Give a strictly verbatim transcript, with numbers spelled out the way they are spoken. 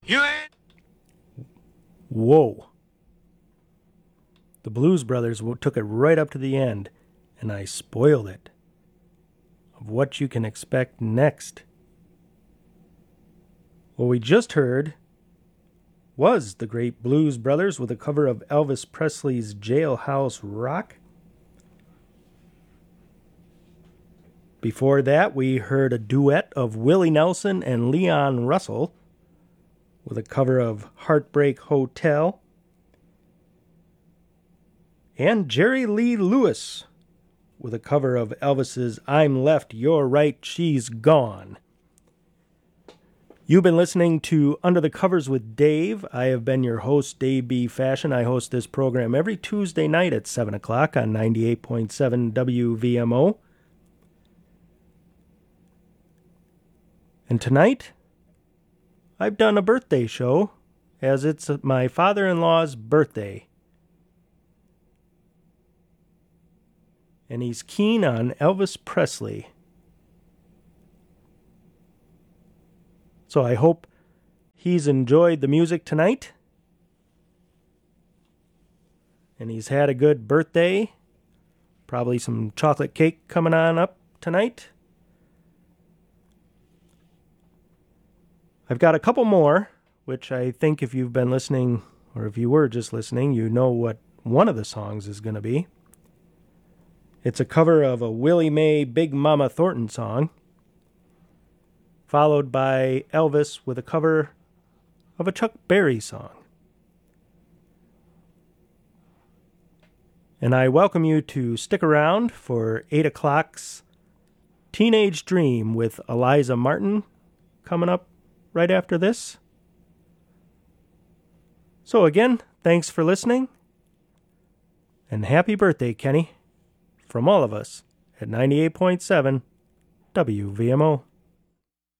You ain't. Whoa. The Blues Brothers took it right up to the end, and I spoiled it. Of what you can expect next. What we just heard was the great Blues Brothers with a cover of Elvis Presley's Jailhouse Rock. Before that, we heard a duet of Willie Nelson and Leon Russell with a cover of Heartbreak Hotel. And Jerry Lee Lewis with a cover of Elvis's I'm Left, You're Right, She's Gone. You've been listening to Under the Covers with Dave. I have been your host, Dave B. Fashion. I host this program every Tuesday night at seven o'clock on ninety-eight point seven W V M O. And tonight, I've done a birthday show, as it's my father-in-law's birthday. And he's keen on Elvis Presley. So I hope he's enjoyed the music tonight. And he's had a good birthday. Probably some chocolate cake coming on up tonight. I've got a couple more, which I think if you've been listening, or if you were just listening, you know what one of the songs is going to be. It's a cover of a Willie Mae Big Mama Thornton song, followed by Elvis with a cover of a Chuck Berry song. And I welcome you to stick around for eight o'clock's Teenage Dream with Eliza Martin coming up right after this. So again, thanks for listening, and happy birthday, Kenny, from all of us at ninety-eight point seven W V M O.